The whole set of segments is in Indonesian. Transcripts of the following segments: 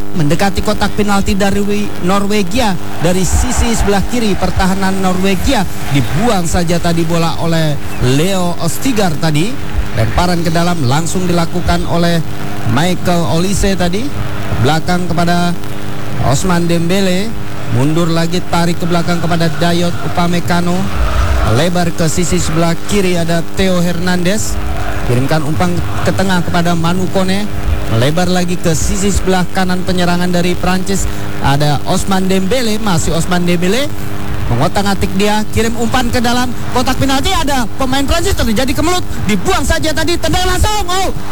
mendekati kotak penalti dari Norwegia. Dari sisi sebelah kiri pertahanan Norwegia, dibuang saja tadi bola oleh Leo Østigard tadi. Lemparan ke dalam langsung dilakukan oleh Michael Olise tadi, belakang kepada Ousmane Dembele, mundur lagi tarik ke belakang kepada Dayot Upamecano, lebar ke sisi sebelah kiri ada Theo Hernandez, kirimkan umpan ke tengah kepada Manu Kone, lebar lagi ke sisi sebelah kanan penyerangan dari Prancis ada Ousmane Dembele, masih Ousmane Dembele mengotak-atik dia, kirim umpan ke dalam kotak penalti, ada pemain Prancis terjadi kemelut, dibuang saja tadi, tendang langsung.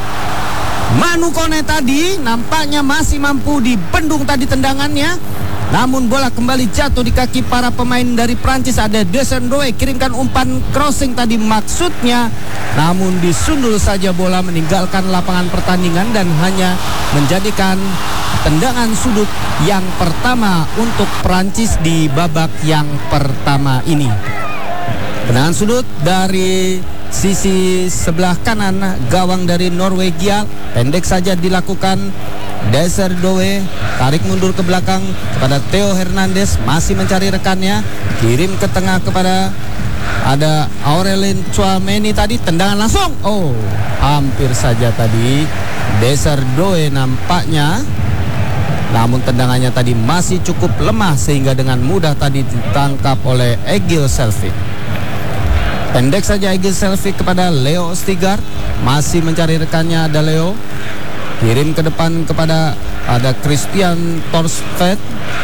Manu Kone tadi nampaknya masih mampu dibendung tadi tendangannya, namun bola kembali jatuh di kaki para pemain dari Prancis. Ada Desendoe kirimkan umpan crossing tadi maksudnya, namun disundul saja bola meninggalkan lapangan pertandingan dan hanya menjadikan tendangan sudut yang pertama untuk Prancis di babak yang pertama ini. Tendangan sudut dari sisi sebelah kanan gawang dari Norwegia, pendek saja dilakukan. Desendoe tarik mundur ke belakang kepada Theo Hernandez, masih mencari rekannya, kirim ke tengah kepada ada Aurelien Tchouameni tadi, tendangan langsung. Hampir saja tadi Desendoe nampaknya, namun tendangannya tadi masih cukup lemah sehingga dengan mudah tadi ditangkap oleh Egil Selvik. Pendek saja Egil Selvik kepada Leo Østigard, masih mencari rekannya ada Leo, kirim ke depan kepada ada Christian Torstvedt,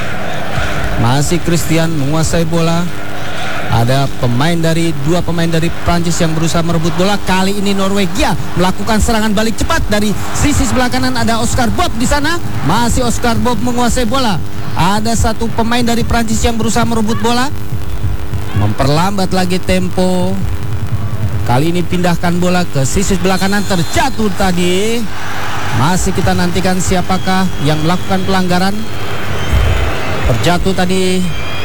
masih Christian menguasai bola. Ada dua pemain dari Prancis yang berusaha merebut bola. Kali ini Norwegia melakukan serangan balik cepat dari sisi sebelah kanan, ada Oscar Bob di sana, masih Oscar Bob menguasai bola. Ada satu pemain dari Prancis yang berusaha merebut bola, memperlambat lagi tempo. Kali ini pindahkan bola ke sisi sebelah kanan, terjatuh tadi. Masih kita nantikan siapakah yang melakukan pelanggaran. Terjatuh tadi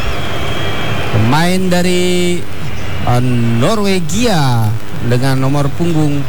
pemain dari Norwegia dengan nomor punggung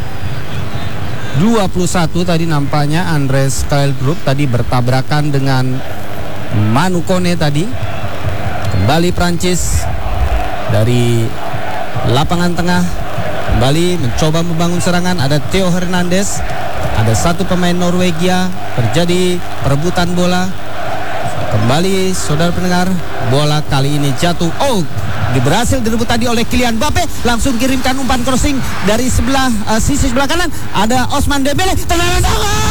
21 tadi nampaknya Andres Kjellrup tadi bertabrakan dengan Manu Kone tadi. Kembali Prancis dari lapangan tengah, kembali mencoba membangun serangan. Ada Theo Hernandez, ada satu pemain Norwegia, terjadi perebutan bola. Kembali saudara pendengar, bola kali ini jatuh. Berhasil direbut tadi oleh Kylian Mbappe, langsung kirimkan umpan crossing dari sebelah sisi sebelah kanan. Ada Ousmane Dembele, tendangan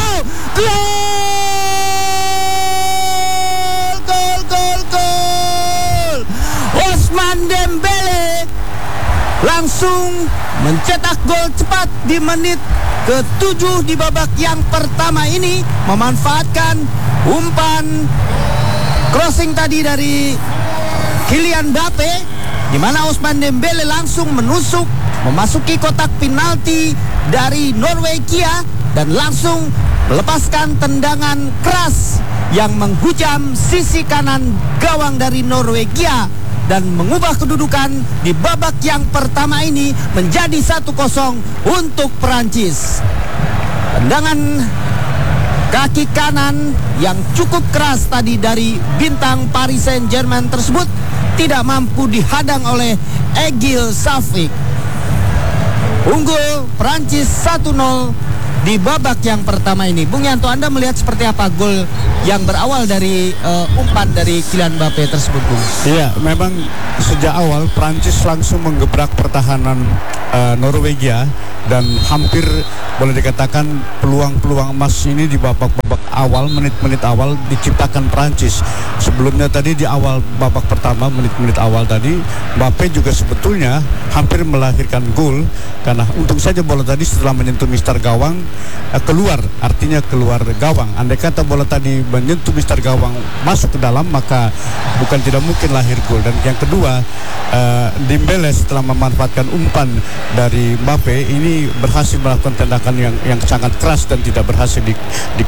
gol. Ousmane Dembele langsung mencetak gol cepat di menit ke-7 di babak yang pertama ini, memanfaatkan umpan crossing tadi dari Kylian Mbappe, di mana Ousmane Dembele langsung menusuk memasuki kotak penalti dari Norwegia dan langsung melepaskan tendangan keras yang menghujam sisi kanan gawang dari Norwegia dan mengubah kedudukan di babak yang pertama ini menjadi 1-0 untuk Perancis. Tendangan kaki kanan yang cukup keras tadi dari bintang Paris Saint-Germain tersebut tidak mampu dihadang oleh Egil Selvik. Unggul Perancis 1-0 di babak yang pertama ini. Bung Yanto, Anda melihat seperti apa gol yang berawal dari umpan dari Kylian Mbappe tersebut, Bung? Iya, memang sejak awal Prancis langsung menggebrak pertahanan Norwegia dan hampir boleh dikatakan peluang-peluang emas ini di babak-babak awal, menit-menit awal diciptakan Prancis. Sebelumnya tadi di awal babak pertama, menit-menit awal tadi, Mbappe juga sebetulnya hampir melahirkan gol karena untung saja bola tadi setelah menyentuh mister gawang keluar, artinya keluar gawang. Andai kata bola tadi menyentuh mister gawang masuk ke dalam, maka bukan tidak mungkin lahir gol. Dan yang kedua, Dembele setelah memanfaatkan umpan dari Mbappe ini berhasil melakukan tindakan yang sangat keras dan tidak berhasil dikawal oleh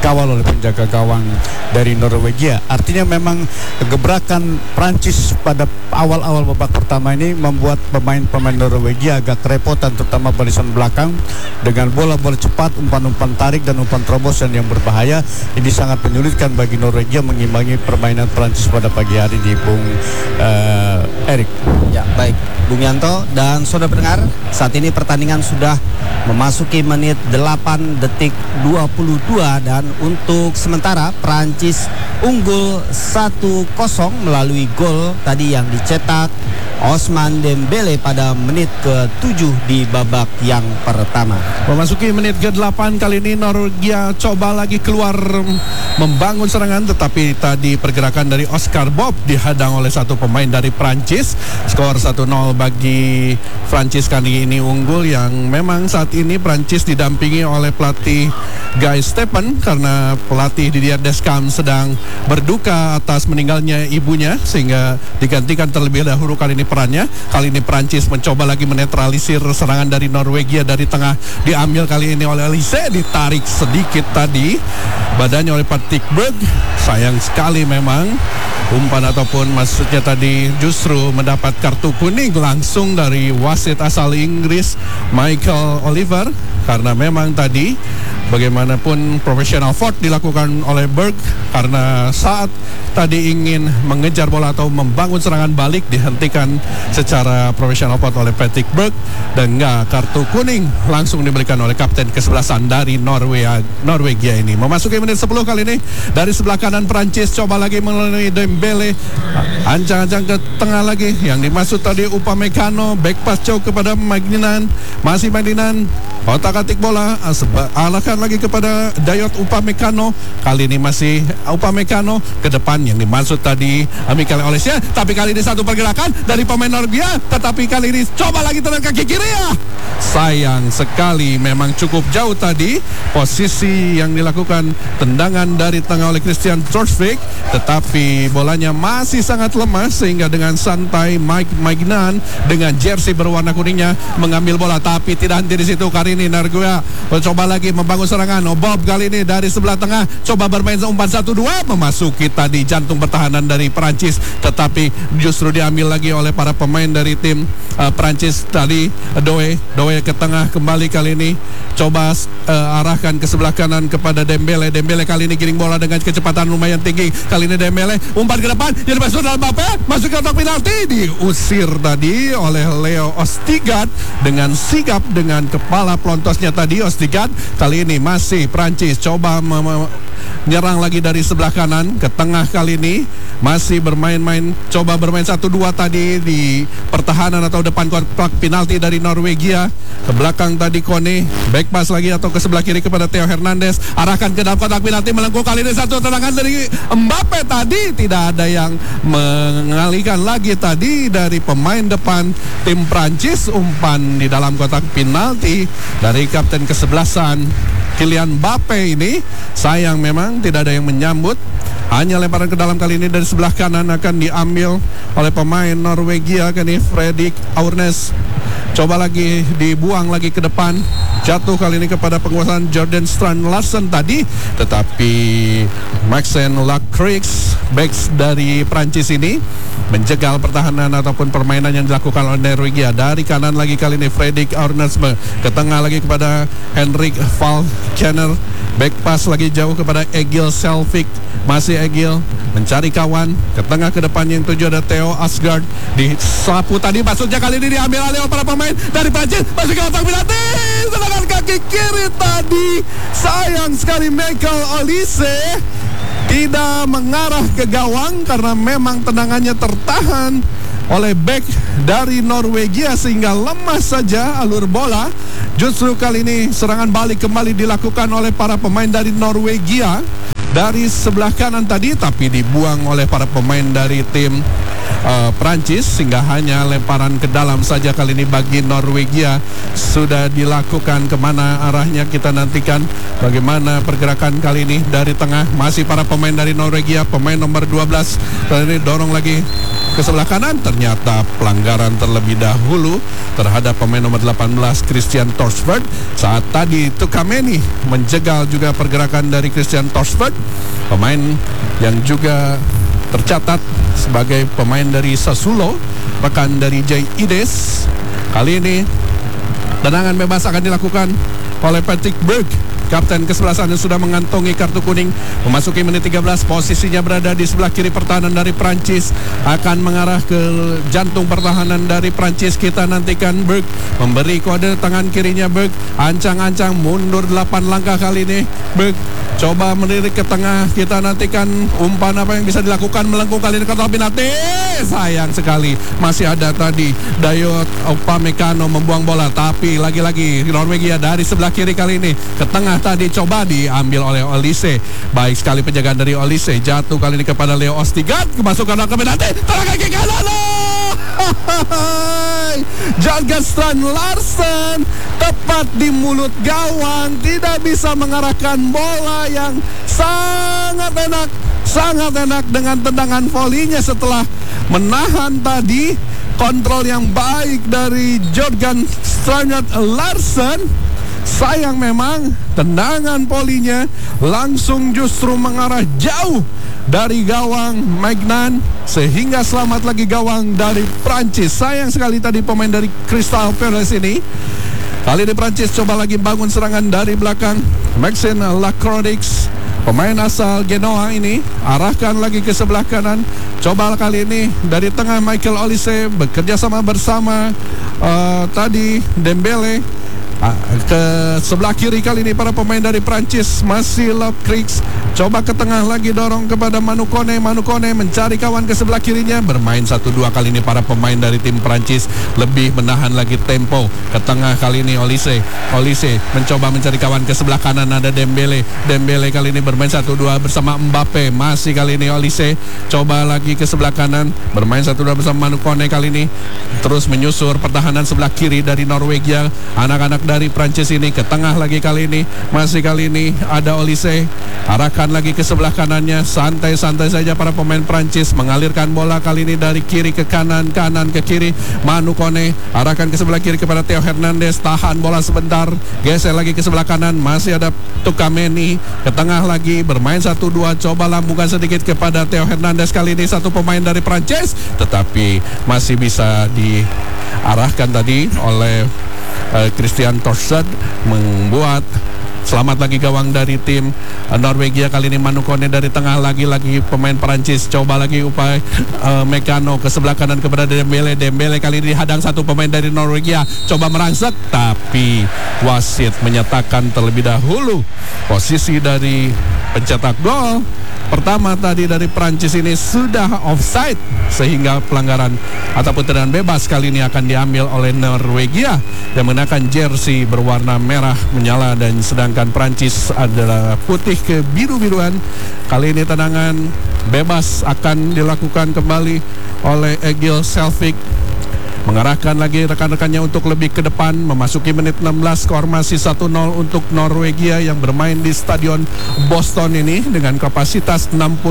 oleh penjaga gawang dari Norwegia. Artinya memang gebrakan Prancis pada awal-awal babak pertama ini membuat pemain-pemain Norwegia agak kerepotan, terutama barisan belakang dengan bola-bola cepat, umpan-umpan tarik dan umpan terobosan yang berbahaya. Ini sangat menyulitkan bagi Norwegia mengimbangi permainan Prancis pada pagi hari di Bung Erik. Ya, baik Bung Yanto dan saudara pendengar, saat ini pertandingan sudah memasuki menit 8 detik 22 dan untuk sementara Prancis unggul 1-0 melalui gol tadi yang dicetak Ousmane Dembele pada menit ke-7 di babak yang pertama. Memasuki menit ke-8 kali ini Norwegia coba lagi keluar membangun serangan, tetapi tadi pergerakan dari Oscar Bob dihadang oleh satu pemain dari Prancis. Skor 1-0 bagi Prancis kali ini unggul, yang memang saat ini Prancis didampingi oleh pelatih Guy Stephen karena pelatih Didier Deschamps sedang berduka atas meninggalnya ibunya, sehingga digantikan terlebih dahulu kali ini perannya. Kali ini Prancis mencoba lagi menetralisir serangan dari Norwegia dari tengah, diambil kali ini oleh Elise, ditarik sedikit tadi badannya oleh Patrick Berg. Sayang sekali memang umpan ataupun maksudnya tadi justru mendapat kartu kuning langsung dari wasit asal Inggris Michael Oliver, karena memang tadi bagaimanapun professional foul dilakukan oleh Berg karena saat tadi ingin mengejar bola atau membangun serangan balik dihentikan secara professional foul oleh Patrick Berg, dan enggak, kartu kuning langsung diberikan oleh kapten kesebelasan dari Norwegia ini. Memasuki menit 10 kali ini dari sebelah kanan Prancis coba lagi melalui Dembele, ancang-ancang ke tengah lagi yang dimaksud tadi Upamecano, back pass jauh kepada Magninan, masih Magninan otak-atik bola alahkan lagi kepada Dayot Upamecano. Kali ini masih Upamecano ke depan yang dimaksud tadi Mikel Olise, tapi kali ini satu pergerakan dari pemain Norwegia, tetapi kali ini coba lagi tendangan kaki kiri ya. Sayang sekali, memang cukup jauh tadi posisi yang dilakukan tendangan dari tengah oleh Christian Trorsvik, tetapi bolanya masih sangat lemah sehingga dengan santai Mike Magnan dengan jersey berwarna kuningnya mengambil bola, tapi tidak henti di situ. Kali ini Norwegia coba lagi membangun serangan. Bob kali ini dari sebelah tengah coba bermain umpan 1-2 memasuki tadi jantung pertahanan dari Prancis, tetapi justru diambil lagi oleh para pemain dari tim Prancis tadi. Doe ke tengah kembali, kali ini coba arahkan ke sebelah kanan kepada Dembele. Dembele kali ini giring bola dengan kecepatan lumayan tinggi. Kali ini Dembele umpan ke depan yang masuk dalam Mbappe, masuk ke kotak penalti, diusir tadi oleh Leo Ostigard dengan sigap dengan kepala pelontosnya tadi. Ostigard kali ini masih Prancis coba menyerang lagi dari sebelah kanan ke tengah, kali ini masih bermain-main, coba bermain 1-2 tadi di pertahanan atau depan kotak penalti dari Norwegia. Ke belakang tadi Kone, back pass lagi atau ke sebelah kiri kepada Theo Hernandez, arahkan ke dalam kotak penalti, melengkung. Kali ini satu tendangan dari Mbappe tadi, tidak ada yang mengalihkan lagi tadi dari pemain depan tim Prancis. Umpan di dalam kotak penalti dari kapten kesebelasan Kylian Mbappe ini, sayang memang tidak ada yang menyambut. Hanya lemparan ke dalam kali ini dari sebelah kanan akan diambil oleh pemain Norwegia, kini Fredrik Aurnes. Coba lagi dibuang lagi ke depan, jatuh kali ini kepada penguasaan Jordan Strand Larsen tadi, tetapi Maxen Lacrix, backs dari Prancis ini menjegal pertahanan ataupun permainan yang dilakukan oleh Norwegia. Dari kanan lagi kali ini Fredrik Aurnes ke tengah lagi kepada Henrik Falkener, back pass lagi jauh kepada Egil Selvik, masih Egil mencari kawan ke tengah, ke depan yang tuju ada Theo Asgard, disapu tadi, masuknya kali ini diambil oleh para pemain dari Prancis, masuk ke kotak penalti, tendangan kaki kiri tadi. Sayang sekali Michael Olise tidak mengarah ke gawang karena memang tendangannya tertahan oleh back dari Norwegia sehingga lemah saja alur bola. Justru kali ini serangan balik kembali dilakukan oleh para pemain dari Norwegia dari sebelah kanan tadi, tapi dibuang oleh para pemain dari tim Prancis sehingga hanya lemparan ke dalam saja kali ini bagi Norwegia. Sudah dilakukan, kemana arahnya kita nantikan bagaimana pergerakan kali ini dari tengah. Masih para pemain dari Norwegia, pemain nomor 12 kali ini dorong lagi ke sebelah kanan, ternyata pelanggaran terlebih dahulu terhadap pemain nomor 18 Christian Torsford. Saat tadi Tukameni menjegal juga pergerakan dari Christian Torsford, pemain yang juga tercatat sebagai pemain dari Sassuolo, rekan dari Jay Ides. Kali ini tendangan bebas akan dilakukan oleh Patrick Berg, kapten kesebelasan yang sudah mengantongi kartu kuning. Memasuki menit 13, posisinya berada di sebelah kiri pertahanan dari Prancis, akan mengarah ke jantung pertahanan dari Prancis. Kita nantikan Berg memberi kode tangan kirinya. Berg ancang-ancang mundur 8 langkah kali ini. Berg coba melirik ke tengah. Kita nantikan umpan apa yang bisa dilakukan, melengkung kali ini ke penalti. Sayang sekali, masih ada tadi Dayot Upamecano membuang bola, tapi lagi-lagi Norwegia dari sebelah kiri kali ini ke tengah. Tadi coba diambil oleh Olise. Baik sekali penjagaan dari Olise. Jatuh kali ini kepada Leo Ostigard. Kemasukan ke penalti. Tolong kaki kanan. Jørgen Strand Larsen tepat di mulut gawang. Tidak bisa mengarahkan bola yang sangat enak dengan tendangan volinya setelah menahan tadi. Kontrol yang baik dari Jørgen Strand Larsen. Sayang memang tendangan volinya langsung justru mengarah jauh dari gawang Magnan, sehingga selamat lagi gawang dari Prancis. Sayang sekali tadi pemain dari Crystal Palace ini. Kali ini Prancis coba lagi bangun serangan dari belakang. Maxime Lacroix, pemain asal Genoa ini, arahkan lagi ke sebelah kanan. Coba kali ini dari tengah Michael Olise bekerja sama bersama tadi Dembele. Ke sebelah kiri kali ini para pemain dari Prancis masih Lacroix. Coba ke tengah lagi, dorong kepada Manu Kone. Manu Kone mencari kawan ke sebelah kirinya. Bermain 1-2 kali ini para pemain dari tim Prancis, lebih menahan lagi tempo. Ke tengah kali ini Olise mencoba mencari kawan ke sebelah kanan. Ada Dembele kali ini bermain 1-2 bersama Mbappe. Masih kali ini Olise coba lagi ke sebelah kanan, bermain 1-2 bersama Manu Kone kali ini. Terus menyusur pertahanan sebelah kiri dari Norwegia. Anak-anak dari Prancis ini ke tengah lagi kali ini. Masih kali ini ada Olise, arahkan lagi ke sebelah kanannya. Santai-santai saja para pemain Prancis mengalirkan bola kali ini dari kiri ke kanan, kanan ke kiri. Manu Kone arahkan ke sebelah kiri kepada Theo Hernandez, tahan bola sebentar, geser lagi ke sebelah kanan. Masih ada Tukameni ke tengah lagi, bermain 1-2, coba lambungkan sedikit kepada Theo Hernandez. Kali ini satu pemain dari Prancis, tetapi masih bisa diarahkan tadi oleh Christian Torsford, membuat selamat lagi gawang dari tim Norwegia. Kali ini Manu Kone dari tengah, lagi-lagi pemain Perancis coba lagi upaya Mekano ke sebelah kanan kepada Dembele kali ini dihadang satu pemain dari Norwegia, coba merangsek, tapi wasit menyatakan terlebih dahulu posisi dari pencetak gol pertama tadi dari Prancis ini sudah offside, sehingga pelanggaran ataupun tendangan bebas kali ini akan diambil oleh Norwegia yang mengenakan jersey berwarna merah menyala, dan sedangkan Prancis adalah putih kebiru-biruan. Kali ini tendangan bebas akan dilakukan kembali oleh Egil Selvik, mengarahkan lagi rekan-rekannya untuk lebih ke depan. Memasuki menit 16, skor masih 1-0 untuk Norwegia yang bermain di Stadion Boston ini dengan kapasitas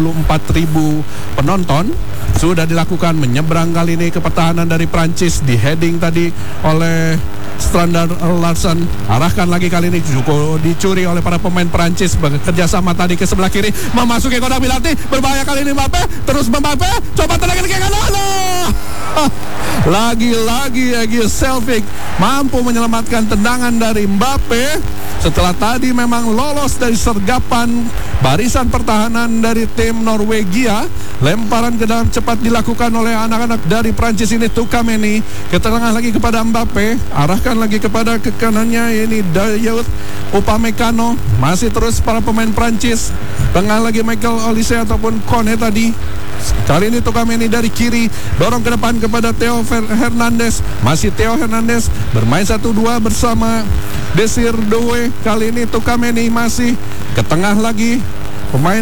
64.000 penonton. Sudah dilakukan menyeberang kali ini ke pertahanan dari Prancis, di heading tadi oleh Strand Larsen. Arahkan lagi kali ini cukup dicuri oleh para pemain Prancis, bekerja sama tadi ke sebelah kiri, memasuki kotak penalti. Berbahaya kali ini Mbappe, terus Mbappe coba tendangan ke kanan. Lagi-lagi Egil Selvik mampu menyelamatkan tendangan dari Mbappe setelah tadi memang lolos dari sergapan barisan pertahanan dari tim Norwegia. Lemparan ke dalam cepat dilakukan oleh anak-anak dari Prancis ini. Tukameni ke tengah lagi kepada Mbappe, arahkan lagi kepada ke kanannya ini Dayot Upamecano. Masih terus para pemain Prancis, tengah lagi Michael Olise ataupun Kone tadi. Kali ini Tukameni dari kiri, dorong ke depan kepada Theo Hernandez. Masih Theo Hernandez bermain 1-2 bersama Desir Doué. Kali ini Tukameni masih ke tengah lagi, pemain